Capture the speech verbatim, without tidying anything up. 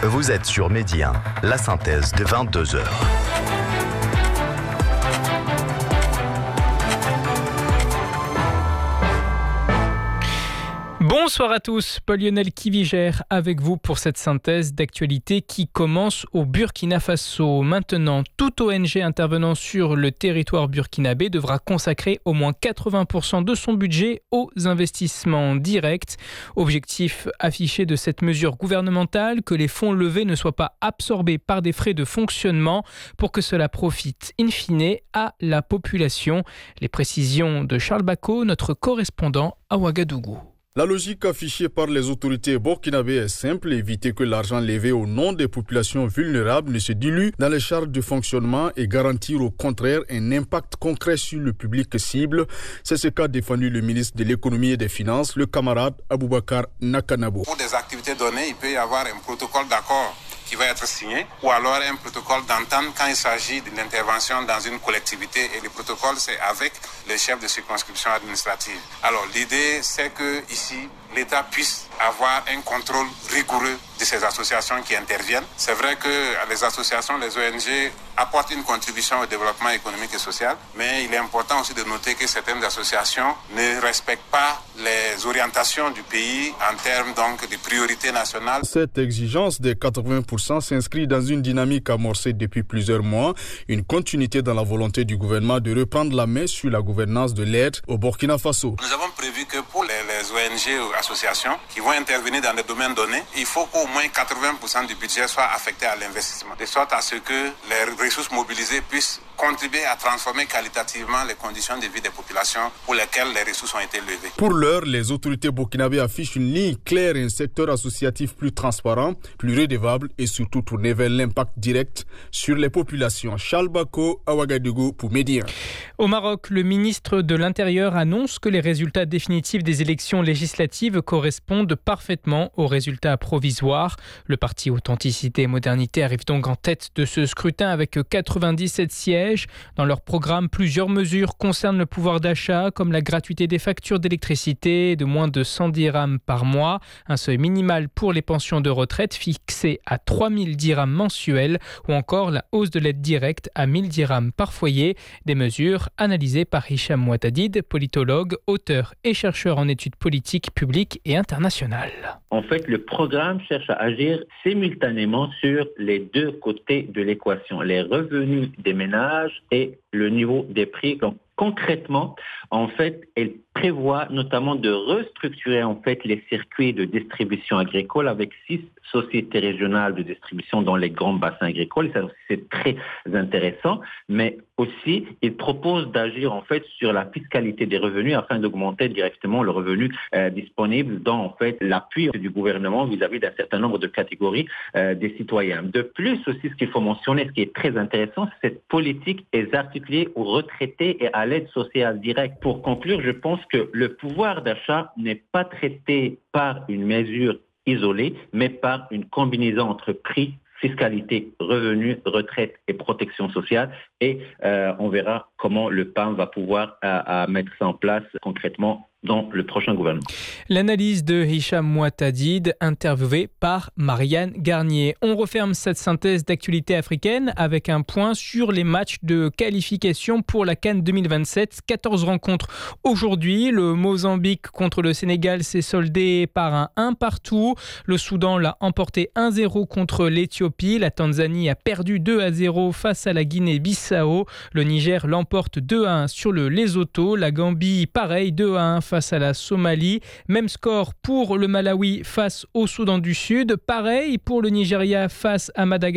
Vous êtes sur Midi un, la synthèse de vingt-deux heures. Bonsoir à tous, Paul-Lionel Kivigère avec vous pour cette synthèse d'actualité qui commence au Burkina Faso. Maintenant, toute O N G intervenant sur le territoire burkinabé devra consacrer au moins quatre-vingts pour cent de son budget aux investissements directs. Objectif affiché de cette mesure gouvernementale, que les fonds levés ne soient pas absorbés par des frais de fonctionnement pour que cela profite in fine à la population. Les précisions de Charles Bacot, notre correspondant à Ouagadougou. La logique affichée par les autorités burkinabées est simple, éviter que l'argent levé au nom des populations vulnérables ne se dilue dans les charges de fonctionnement et garantir au contraire un impact concret sur le public cible. C'est ce qu'a défendu le ministre de l'économie et des finances, le camarade Aboubakar Nakanabo. Pour des activités données, il peut y avoir un protocole d'accord qui va être signé, ou alors un protocole d'entente quand il s'agit d'une intervention dans une collectivité, et le protocole c'est avec les chefs de circonscription administrative. Alors l'idée c'est que ici l'État puisse avoir un contrôle rigoureux de ces associations qui interviennent. C'est vrai que les associations, les O N G apportent une contribution au développement économique et social, mais il est important aussi de noter que certaines associations ne respectent pas les orientations du pays en termes donc de priorités nationales. Cette exigence des quatre-vingts pour cent s'inscrit dans une dynamique amorcée depuis plusieurs mois, une continuité dans la volonté du gouvernement de reprendre la main sur la gouvernance de l'aide au Burkina Faso. Nous avons prévu que pour les, les O N G ou associations qui vont intervenir dans des domaines donnés, il faut qu'au moins quatre-vingts pour cent du budget soit affecté à l'investissement, de sorte à ce que les ressources mobilisées puissent contribuer à transformer qualitativement les conditions de vie des populations pour lesquelles les ressources ont été levées. Pour l'heure, les autorités burkinabées affichent une ligne claire et un secteur associatif plus transparent, plus redevable et surtout tourné vers l'impact direct sur les populations. Charles Bacot, à Ouagadougou pour Midi un. Au Maroc, le ministre de l'Intérieur annonce que les résultats définitifs des élections législatives correspondent parfaitement aux résultats provisoires. Le parti Authenticité et Modernité arrive donc en tête de ce scrutin avec quatre-vingt-dix-sept sièges. Dans leur programme, plusieurs mesures concernent le pouvoir d'achat, comme la gratuité des factures d'électricité de moins de cent dirhams par mois, un seuil minimal pour les pensions de retraite fixé à trois mille dirhams mensuels, ou encore la hausse de l'aide directe à mille dirhams par foyer. Des mesures analysées par Hicham Mouatadid, politologue, auteur et chercheur en études politiques publiques et internationales. En fait, le programme cherche à agir simultanément sur les deux côtés de l'équation, les revenus des ménages et le niveau des prix. Donc, concrètement, en fait, elle prévoit notamment de restructurer en fait les circuits de distribution agricole avec six sociétés régionales de distribution dans les grands bassins agricoles. Ça, c'est très intéressant, mais aussi, il propose d'agir en fait sur la fiscalité des revenus afin d'augmenter directement le revenu euh, disponible dans en fait l'appui du gouvernement vis-à-vis d'un certain nombre de catégories euh, des citoyens. De plus aussi, ce qu'il faut mentionner, ce qui est très intéressant, c'est cette politique est articulée aux retraités et à l'aide sociale directe. Pour conclure, je pense que le pouvoir d'achat n'est pas traité par une mesure isolée, mais par une combinaison entre prix, fiscalité, revenus, retraite et protection sociale. Et euh, on verra comment le P A M va pouvoir à, à mettre ça en place concrètement dans le prochain gouvernement. L'analyse de Hicham Mouatadid, interviewé par Marianne Garnier. On referme cette synthèse d'actualité africaine avec un point sur les matchs de qualification pour la CAN deux mille vingt-sept. quatorze rencontres aujourd'hui. Le Mozambique contre le Sénégal s'est soldé par un un partout. Le Soudan l'a emporté un zéro contre l'Éthiopie. La Tanzanie a perdu deux à zéro face à la Guinée-Bissau. Le Niger l'emporte deux à un sur le Lesotho. La Gambie, pareil, deux à un face à la Somalie. Même score pour le Malawi face au Soudan du Sud. Pareil pour le Nigeria face à Madagascar.